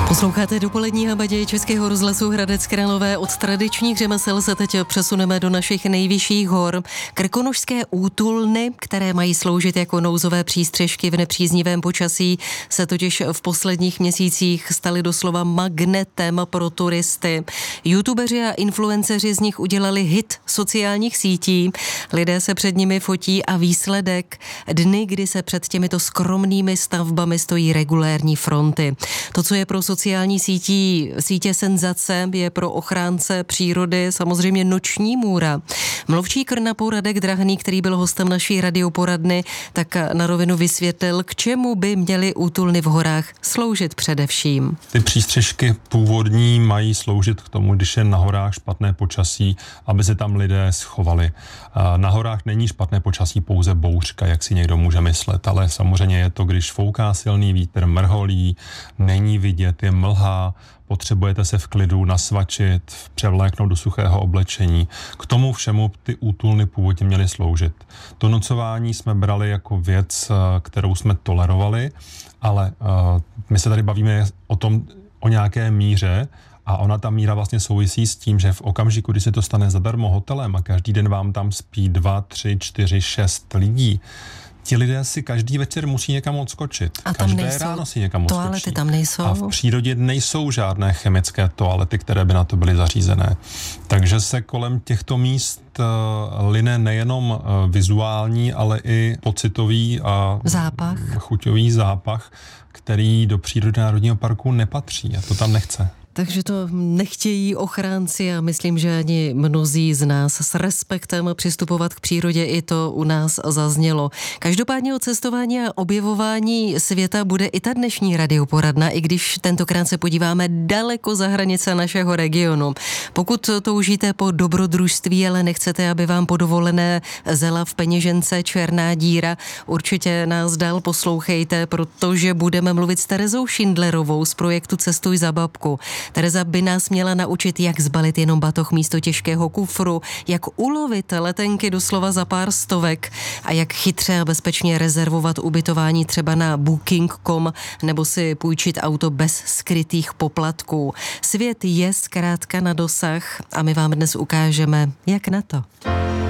Posloucháte dopolední habaděj Českého rozhlasu Hradec Králové. Od tradičních řemesel se teď přesuneme do našich nejvyšších hor. Krkonošské útulny, které mají sloužit jako nouzové přístřežky v nepříznivém počasí, se totiž v posledních měsících staly doslova magnetem pro turisty. YouTubeři a influenceři z nich udělali hit sociálních sítí. Lidé se před nimi fotí a výsledek: dny, kdy se před těmito skromnými stavbami stojí regulérní fronty. To, co je pro sociální sítě senzace, je pro ochránce přírody samozřejmě noční můra. Mluvčí Krnapu Radek Drahný, který byl hostem naší radioporadny, tak na rovinu vysvětlil, k čemu by měly útulny v horách sloužit především. Ty přístřežky původní mají sloužit k tomu, když je na horách špatné počasí, aby se tam lidé schovali. Na horách není špatné počasí pouze bouřka, jak si někdo může myslet, ale samozřejmě je to, když fouká silný vítr, mrholí, není vidět, je mlha, potřebujete se v klidu nasvačit, převléknout do suchého oblečení. K tomu všemu ty útulny původně měly sloužit. To nocování jsme brali jako věc, kterou jsme tolerovali, ale my se tady bavíme o nějaké míře, a ona ta míra vlastně souvisí s tím, že v okamžiku, kdy se to stane zadarmo hotelem a každý den vám tam spí 2, 3, 4, 6 lidí, ti lidé si každý večer musí někam odskočit. A tam každé ráno si někam odskočí. Toalety tam nejsou. A v přírodě nejsou žádné chemické toalety, které by na to byly zařízené. Takže se kolem těchto míst line nejenom vizuální, ale i pocitový a chuťový zápach, který do přírody národního parku nepatří a to tam nechce. Takže to nechtějí ochránci a myslím, že ani mnozí z nás s respektem přistupovat k přírodě, i to u nás zaznělo. Každopádně o cestování a objevování světa bude i ta dnešní radioporadna, i když tentokrát se podíváme daleko za hranice našeho regionu. Pokud toužíte po dobrodružství, ale nechcete, aby vám po dovolené zela v peněžence černá díra, určitě nás dál poslouchejte, protože budeme mluvit s Terezou Šindlerovou z projektu Cestuj za babku. Tereza by nás měla naučit, jak zbalit jenom batoh místo těžkého kufru, jak ulovit letenky doslova za pár stovek a jak chytře a bezpečně rezervovat ubytování třeba na booking.com nebo si půjčit auto bez skrytých poplatků. Svět je zkrátka na dosah a my vám dnes ukážeme, jak na to.